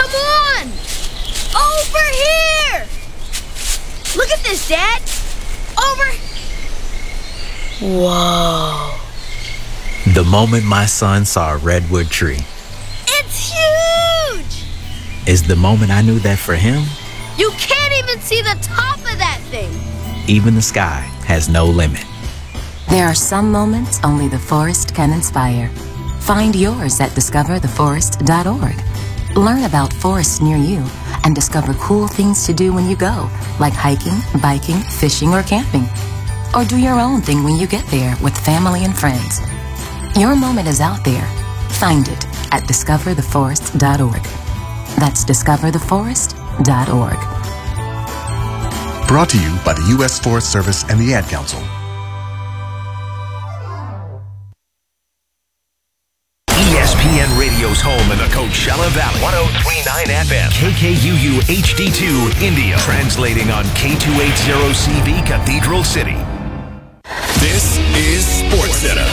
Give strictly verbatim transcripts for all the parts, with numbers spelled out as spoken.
Come on! Over here! Look at this, Dad! Over... Whoa. The moment my son saw a redwood tree It's huge! is the moment I knew that for him, You can't even see the top of that thing! even the sky has no limit. There are some moments only the forest can inspire. Find yours at discover the forest dot org. Learn about forests near you and discover cool things to do when you go, like hiking, biking, fishing, or camping. Or do your own thing when you get there with family and friends. Your moment is out there. Find it at discover the forest dot org. That's discover the forest dot org. Brought to you by the U S Forest Service and the Ad Council. E S P N Radio's home in the Coachella Valley. one oh three point nine F M. K K U U H D two, India. Translating on K two eighty C V, Cathedral City. This is SportsCenter.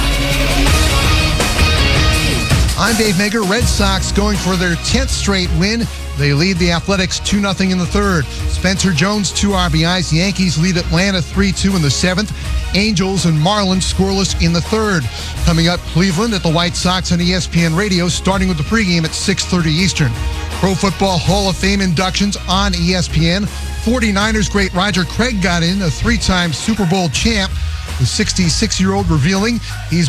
I'm Dave Mager. Red Sox going for their tenth straight win. They lead the Athletics two nothing in the third. Spencer Jones, two R B Is. Yankees lead Atlanta three two in the seventh. Angels and Marlins scoreless in the third. Coming up, Cleveland at the White Sox on E S P N Radio, starting with the pregame at six thirty Eastern. Pro Football Hall of Fame inductions on E S P N. forty-niners great Roger Craig got in, a three-time Super Bowl champ. The sixty-six-year-old revealing he's